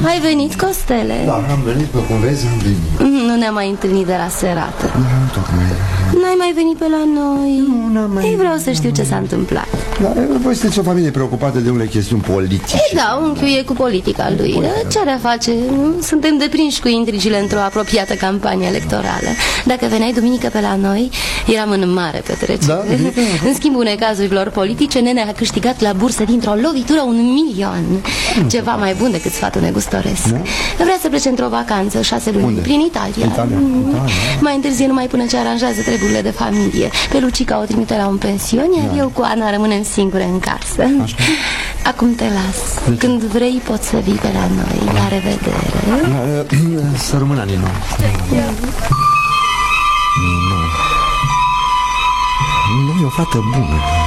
Ai venit, Costele? Da, am venit, pe cum vezi, am venit. Nu ne-am mai întâlnit de la serată. Da, tocmai. N-ai mai venit pe la noi? Nu, n-am mai... Ei, vreau să știu ce s-a întâmplat. Da, voi sunteți o familie preocupată de unele chestiuni politice. Ei, da, unchiul e cu politica lui. Ce are a face? Suntem deprinși cu intrigile într-o apropiată campanie electorală. Dacă veneai duminică pe la noi, eram în mare petrecere. Da? În schimbul necazurilor politice, nenea a câștigat la bursă dintr-o lovitură 1.000.000. Ceva mai bun decât sfatul negustoresc. Da? Vrea să plece într-o vacanță 6 luni. Unde? Prin Italia. Mai întârzie numai până ce aranjează treburile de familie. Pe Lucica o trimite la un pension, iar eu cu Ana rămânem singure în casă. Așa. Acum te las. Când vrei poți să vii pe la noi. La revedere. Să rămână, Nino. Nu e o fată bună.